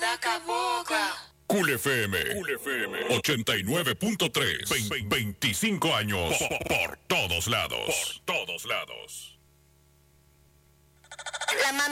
la cabocla. Cool FM 89.3. 25 años por todos lados. Por todos lados. La